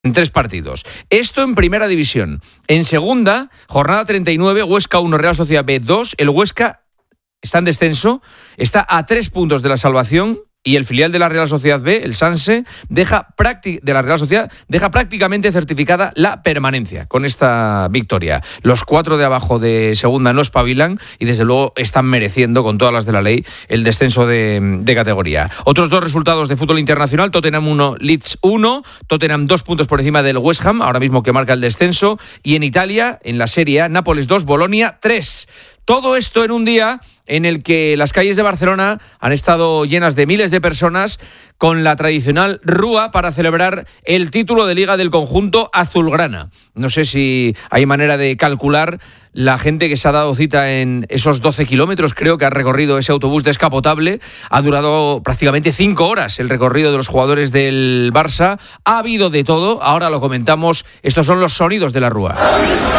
en 3 partidos. Esto en primera división. En segunda, jornada 39, Huesca 1, Real Sociedad B 2. El Huesca está en descenso, está a 3 puntos de la salvación. Y el filial de la Real Sociedad B, el Sanse, deja prácticamente certificada la permanencia con esta victoria. Los 4 de abajo de segunda no espabilan y desde luego están mereciendo, con todas las de la ley, el descenso de categoría. Otros 2 resultados de fútbol internacional: Tottenham 1, Leeds 1, Tottenham 2 puntos por encima del West Ham, ahora mismo que marca el descenso. Y en Italia, en la Serie A, Nápoles 2, Bolonia 3. Todo esto en un día en el que las calles de Barcelona han estado llenas de miles de personas con la tradicional rúa para celebrar el título de Liga del conjunto azulgrana. No sé si hay manera de calcular la gente que se ha dado cita en esos 12 kilómetros, creo que ha recorrido ese autobús descapotable. Ha durado prácticamente 5 horas el recorrido de los jugadores del Barça. Ha habido de todo, ahora lo comentamos. Estos son los sonidos de la rúa.